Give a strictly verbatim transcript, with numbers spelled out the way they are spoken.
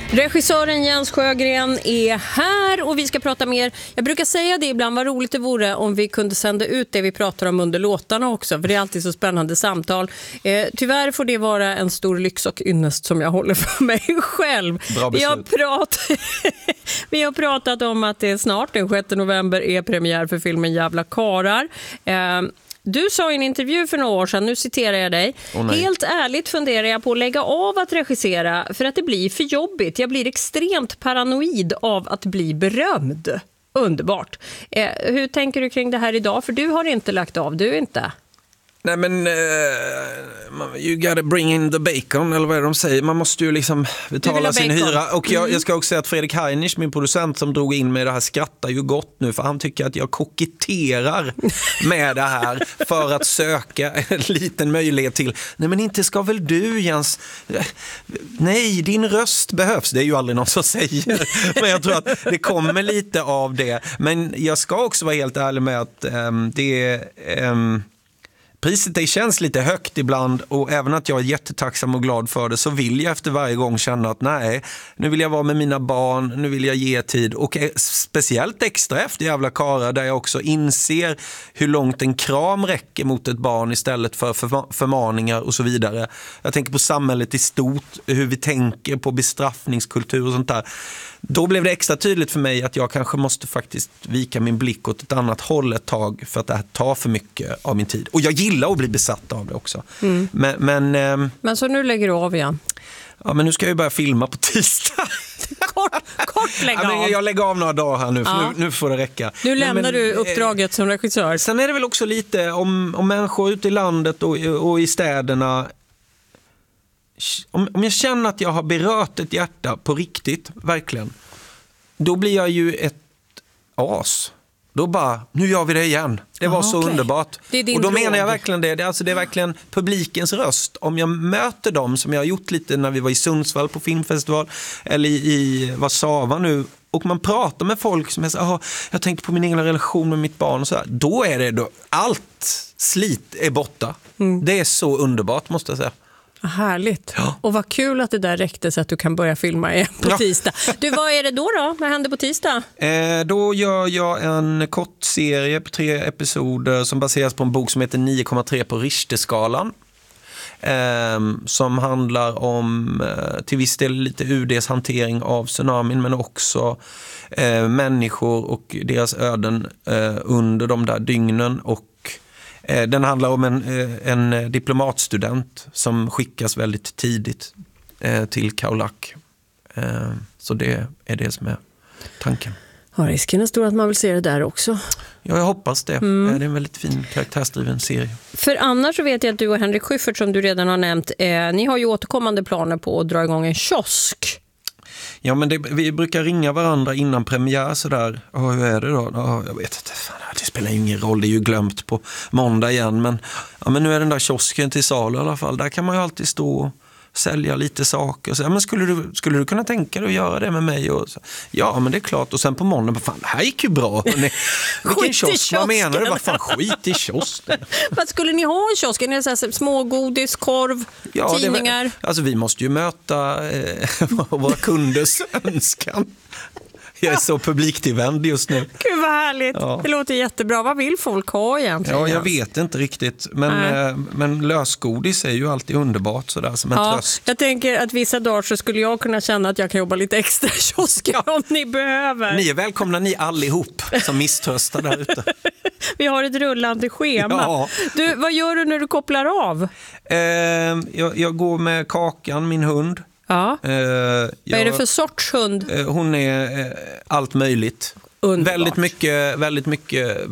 Regissören Jens Sjögren är här och vi ska prata mer. Jag brukar säga det ibland, vad roligt det vore om vi kunde sända ut det vi pratar om under låtarna också, för det är alltid så spännande samtal. Eh, tyvärr får det vara en stor lyx och ynnest som jag håller för mig själv. Bra beslut. Vi har, prat... vi har pratat om att det är snart, den sjätte november, är premiär för filmen Jävla karar. Eh, Du sa i en intervju för några år sedan, nu citerar jag dig. Oh, helt ärligt funderar jag på att lägga av att regissera för att det blir för jobbigt. Jag blir extremt paranoid av att bli berömd. Underbart. Eh, hur tänker du kring det här idag? För du har inte lagt av, du inte. Nej men, uh, you gotta bring in the bacon, eller vad är det de säger? Man måste ju liksom betala sin hyra. Och jag, mm. jag ska också säga att Fredrik Heinrich, min producent som drog in med det här, skrattar ju gott nu. För han tycker att jag koketterar med det här för att söka en liten möjlighet till. Nej men inte ska väl du, Jens? Nej, din röst behövs. Det är ju aldrig någon som säger. Men jag tror att det kommer lite av det. Men jag ska också vara helt ärlig med att um, det är... Um, Priset det känns lite högt ibland, och även att jag är jättetacksam och glad för det, så vill jag efter varje gång känna att nej, nu vill jag vara med mina barn, nu vill jag ge tid, och speciellt extra efter Jävla karar, där jag också inser hur långt en kram räcker mot ett barn istället för förmaningar och så vidare. Jag tänker på samhället i stort, hur vi tänker på bestraffningskultur och sånt där. Då blev det extra tydligt för mig att jag kanske måste faktiskt vika min blick åt ett annat håll ett tag, för att det här tar för mycket av min tid. Och jag gillar att bli besatt av det också. Mm. Men, men, ähm, men så nu lägger du av igen? Ja, men nu ska jag ju börja filma på tisdag. Kort, kort lägga ja, men av. Jag lägger av några dagar här nu, för ja. nu, nu får det räcka. Nu lämnar Nej, men, du uppdraget som regissör. Sen är det väl också lite om, om människor ute i landet och, och i städerna. Om, om jag känner att jag har berört ett hjärta på riktigt, verkligen, då blir jag ju ett as. Då bara, nu gör vi det igen. Det var ah, så okay. underbart. Och då drog. menar jag verkligen det. Det är, alltså, det är verkligen publikens röst. Om jag möter dem, som jag har gjort lite när vi var i Sundsvall på filmfestival, eller i, i Warszawa nu, och man pratar med folk som är så här, jag tänker på min egen relation med mitt barn och så här. Då är det då, allt slit är borta. Mm. Det är så underbart, måste jag säga. Härligt. Ja. Och vad kul att det där räckte så att du kan börja filma igen på ja. tisdag. Du, vad är det då då? Vad händer på tisdag? Eh, då gör jag en kort serie på tre episoder som baseras på en bok som heter nio komma tre på Richterskalan. Eh, som handlar om eh, till viss del lite U D:s hantering av tsunamin, men också eh, människor och deras öden eh, under de där dygnen. Och den handlar om en, en diplomatstudent som skickas väldigt tidigt till Kaolack. Så det är det som är tanken. Ja, risken är stor att man vill se det där också. Ja, jag hoppas det. Mm. Det är en väldigt fin karaktärsdriven serie. För annars så vet jag att du och Henrik Schyffert, som du redan har nämnt, eh, ni har ju återkommande planer på att dra igång en kiosk. Ja, men det, vi brukar ringa varandra innan premiär sådär. Oh, hur är det då? Oh, jag vet inte, fan, det spelar ingen roll, det är ju glömt på måndag igen. Men, ja, men nu är den där kiosken till salu i alla fall. Där kan man ju alltid stå och sälja lite saker. Så, ja, men skulle, du, skulle du kunna tänka dig att göra det med mig? Och så, ja, men det är klart. Och sen på måndag, fan, det här gick ju bra. Ni, vilken kiosk, vad menar du? Vad fan, skit i kiosken. Vad skulle ni ha i kiosken? Är det så här, smågodis, korv, ja, tidningar? Det var, alltså vi måste ju möta eh, våra kunders önskan. Jag är så publiktillvänd just nu. Gud vad härligt. Ja. Det låter jättebra. Vad vill folk ha egentligen? Ja, jag vet inte riktigt. Men, äh. men lösgodis är ju alltid underbart sådär, som en ja, tröst. Jag tänker att vissa dagar så skulle jag kunna känna att jag kan jobba lite extra i kiosken ja. om ni behöver. Ni är välkomna, ni allihop som misströstar där ute. Vi har ett rullande schema. Ja. Du, vad gör du när du kopplar av? Eh, jag, jag går med Kakan, min hund. Ja. Eh, jag, vad är det för sorts hund? Eh, hon är eh, allt möjligt. Underbart. Väldigt mycket, väldigt mycket